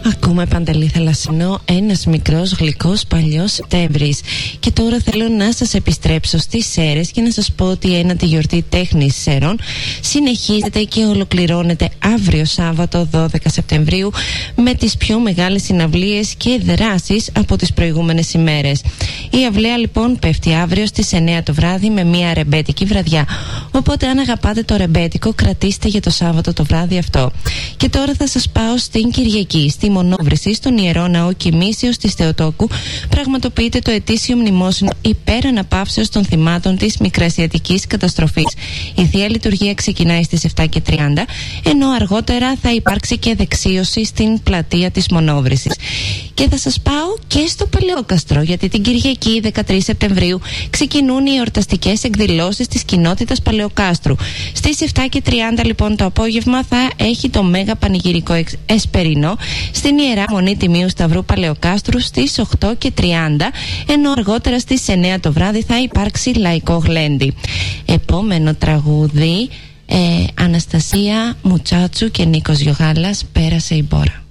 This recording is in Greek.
Ακούμε Παντελή Θαλασσινό, ένας μικρός γλυκός παλιός Σεπτέμβρης. Και τώρα θέλω να σας επιστρέψω στις Σέρρες και να σας πω ότι η ένατη γιορτή τέχνης Σέρρων συνεχίζεται και ολοκληρώνεται αύριο Σάββατο 12 Σεπτεμβρίου με τις πιο μεγάλες συναυλίες και δράσεις από τις προηγούμενες ημέρες. Η αυλαία λοιπόν πέφτει αύριο στις 9 το βράδυ με μια ρεμπέτικη βραδιά. Οπότε αν αγαπάτε το ρεμπέτικο, κρατήστε για το Σάββατο το βράδυ αυτό. Και τώρα θα σας πάω στην Κυριακή. Στη Μονόβρηση, στον Ιερό Ναό Κοιμήσεως της Θεοτόκου, πραγματοποιείται το ετήσιο μνημόσυνο υπέρ αναπαύσεως των θυμάτων της Μικρασιατικής καταστροφής. Η Θεία Λειτουργία ξεκινάει στις 7:30, ενώ αργότερα θα υπάρξει και δεξίωση στην πλατεία της Μονόβρησης. Και θα σας πάω και στο Παλαιόκαστρο, γιατί την Κυριακή 13 Σεπτεμβρίου ξεκινούν οι εορταστικές εκδηλώσεις της κοινότητας Παλαιοκάστρου. Στις 7:30 λοιπόν το απόγευμα θα έχει το μέγα πανηγυρικό εσπερινό στην Ιερά Μονή Τιμίου Σταυρού Παλαιοκάστρου στις 8:30, ενώ αργότερα στις 9 το βράδυ θα υπάρξει λαϊκό γλέντι. Επόμενο τραγούδι, Αναστασία Μουτσάτσου και Νίκος Γιωγάλας, Πέρασε η Μπόρα.